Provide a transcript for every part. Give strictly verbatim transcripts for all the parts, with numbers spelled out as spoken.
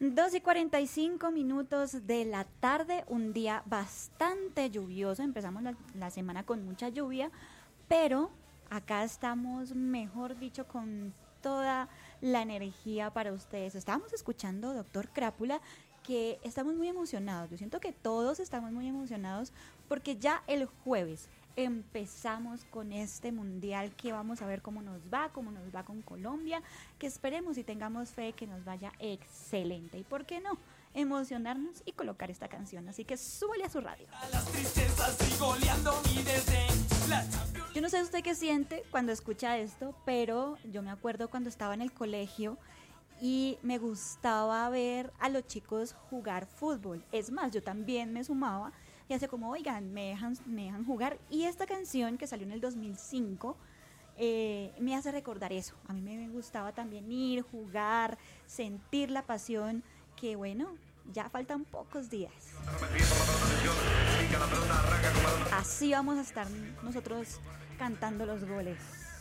dos y cuarenta y cinco minutos de la tarde, un día bastante lluvioso. Empezamos la, la semana con mucha lluvia, pero acá estamos, mejor dicho, con toda la energía para ustedes. Estábamos escuchando Doctor Crápula, que estamos muy emocionados. Yo siento que todos estamos muy emocionados porque ya el jueves empezamos con este mundial, que vamos a ver cómo nos va, cómo nos va con Colombia, que esperemos y tengamos fe que nos vaya excelente. Y por qué no, emocionarnos y colocar esta canción. Así que súbale a su radio. A las tristezas sigo goleando mi desdén. La Champions- Yo no sé usted qué siente cuando escucha esto, pero yo me acuerdo cuando estaba en el colegio y me gustaba ver a los chicos jugar fútbol. Es más, yo también me sumaba y hace como, oigan, me dejan, me dejan jugar. Y esta canción que salió en el dos mil cinco eh, me hace recordar eso. A mí me gustaba también ir, jugar, sentir la pasión, que bueno, ya faltan pocos días. Así vamos a estar nosotros cantando los goles.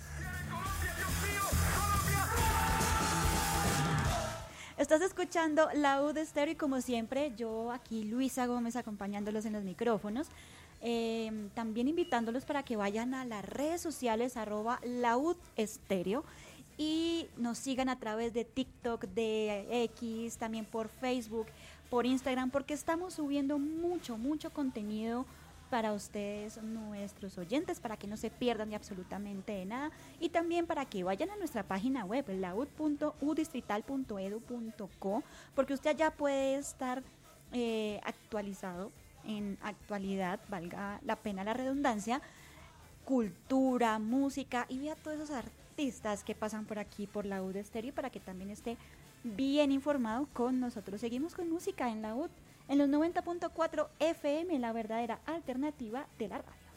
Estás escuchando La U de Estéreo y como siempre, yo aquí, Luisa Gómez, acompañándolos en los micrófonos. Eh, también invitándolos para que vayan a las redes sociales, arroba La U Estéreo, y nos sigan a través de TikTok, de X, también por Facebook, por Instagram, porque estamos subiendo mucho, mucho contenido para ustedes, nuestros oyentes, para que no se pierdan de absolutamente de nada, y también para que vayan a nuestra página web, laud punto u distrital punto edu punto co, porque usted ya puede estar eh, actualizado en actualidad, valga la pena la redundancia, cultura, música, y vea todos esos artistas que pasan por aquí, por la U de Estéreo, para que también esté bien informado con nosotros. Seguimos con música en la U D, en los noventa punto cuatro F M, la verdadera alternativa de la radio.